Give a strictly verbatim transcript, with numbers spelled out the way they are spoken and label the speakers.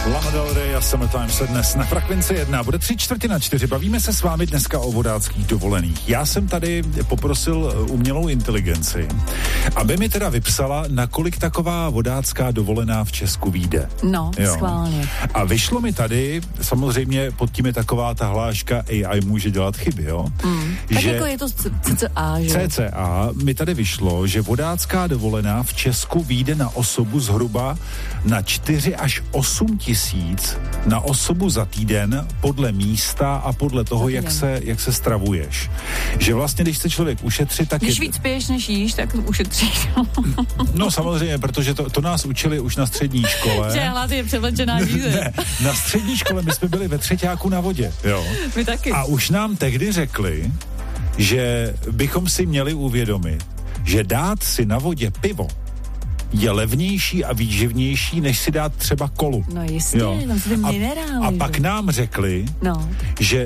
Speaker 1: Lana Del Rey a Summertime se dnes na frekvenci jedna. Bude tři čtvrtě na čtyři. Bavíme se s vámi dneska o vodáckých dovolených. Já jsem tady poprosil umělou inteligenci, aby mi teda vypsala, nakolik taková vodácká dovolená v Česku vyjde.
Speaker 2: No, jo. Schválně.
Speaker 1: A vyšlo mi tady, samozřejmě pod tím je taková ta hláška A I může dělat chyby, jo?
Speaker 2: Mm. Tak
Speaker 1: že
Speaker 2: jako je to C C A, že?
Speaker 1: C C A mi tady vyšlo, že vodácká dovolená v Česku vyjde na osobu zhruba na čtyři až osm tisíc na osobu za týden podle místa a podle toho, jak se, jak se stravuješ. Že vlastně, když se člověk ušetří, tak...
Speaker 2: Když
Speaker 1: je...
Speaker 2: víc piješ, než jíš, tak ušetříš.
Speaker 1: No samozřejmě, protože to, to nás učili už na střední škole.
Speaker 2: Že hlad je převlečená žíze.
Speaker 1: Ne, na střední škole my jsme byli ve třeťáku na vodě. Jo.
Speaker 2: My taky.
Speaker 1: A už nám tehdy řekli, že bychom si měli uvědomit, že dát si na vodě pivo je levnější a výživnější, než si dát třeba kolu.
Speaker 2: No jistě, tam jsou ty minerály.
Speaker 1: A, a pak nám řekli,
Speaker 2: no.
Speaker 1: že